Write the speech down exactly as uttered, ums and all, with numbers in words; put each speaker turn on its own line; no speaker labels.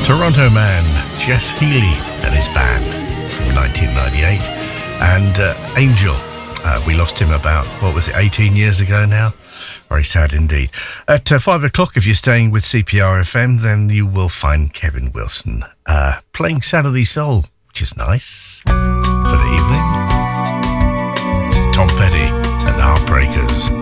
Toronto man Jeff Healey and his band from nineteen ninety-eight. And uh, Angel, uh, we lost him about, what was it, eighteen years ago now? Very sad indeed. At uh, five o'clock, if you're staying with C P R F M, then you will find Kevin Wilson uh, playing Saturday Soul, which is nice for the evening. It's Tom Petty and the Heartbreakers.